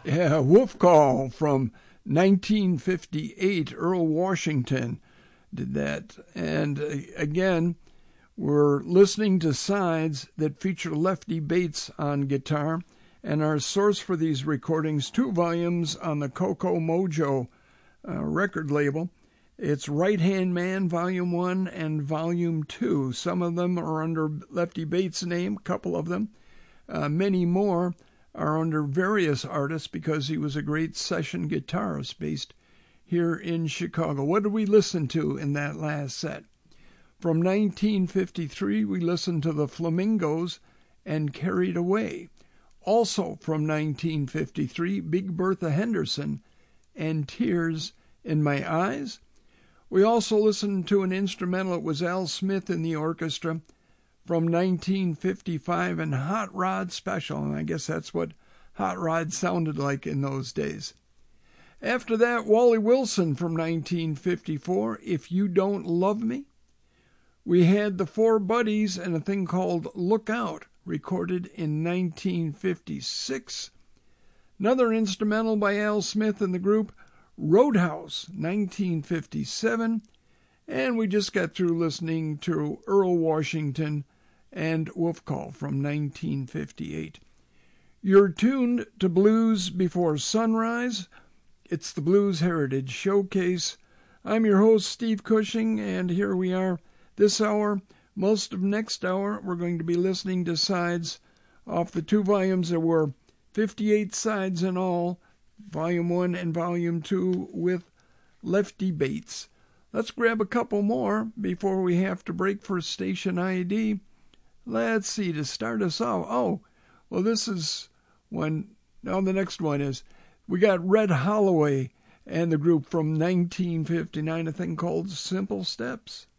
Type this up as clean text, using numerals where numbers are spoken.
Yeah, Wolf Call from 1958. Earl Washington did that. And again, we're listening to sides that feature Lefty Bates on guitar. And our source for these recordings, 2 volumes on the Coco Mojo record label. It's Right Hand Man, Volume 1 and Volume 2. Some of them are under Lefty Bates' name, a couple of them. Many more are under various artists because he was a great session guitarist based here in Chicago. What did we listen to in that last set? From 1953, we listened to the Flamingos and Carried Away. Also from 1953, Big Bertha Henderson and Tears in My Eyes. We also listened to an instrumental. It was Al Smith in the orchestra from 1955 and Hot Rod Special, and I guess that's what Hot Rod sounded like in those days. After that, Wally Wilson from 1954, If You Don't Love Me. We had the Four Buddies and a thing called Look Out, recorded in 1956. Another instrumental by Al Smith and the group, Roadhouse, 1957. And we just got through listening to Earl Washington and Wolf Call from 1958. You're tuned to Blues Before Sunrise. It's the Blues Heritage Showcase. I'm your host, Steve Cushing, and here we are this hour. Most of next hour, we're going to be listening to sides off the 2 volumes. There were 58 sides in all, Volume 1 and Volume 2 with Lefty Bates. Let's grab a couple more before we have to break for station ID. Let's see, to start us off. Well, this is one. Now the next one is, we got Red Holloway and the group from 1959, a thing called Simple Steps.